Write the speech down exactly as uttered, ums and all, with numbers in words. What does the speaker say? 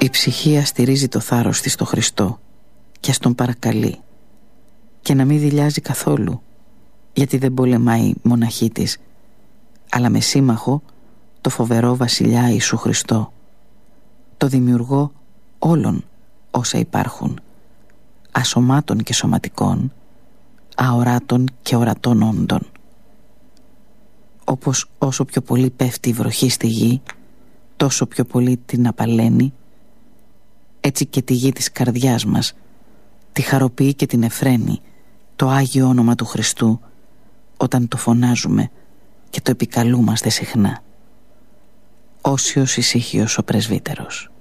Η ψυχή αστηρίζει το θάρρος της στο Χριστό και ας τον παρακαλεί, και να μην δειλιάζει καθόλου, γιατί δεν πολεμάει μοναχή της, αλλά με σύμμαχο το φοβερό βασιλιά Ιησού Χριστό, το δημιουργό όλων όσα υπάρχουν, ασωμάτων και σωματικών, αοράτων και ορατών όντων. Όπως όσο πιο πολύ πέφτει η βροχή στη γη, τόσο πιο πολύ την απαλαίνει, έτσι και τη γη της καρδιάς μας τη χαροποιεί και την εφραίνει το Άγιο όνομα του Χριστού, όταν το φωνάζουμε και το επικαλούμαστε συχνά. Όσιος ησύχιος ο πρεσβύτερος.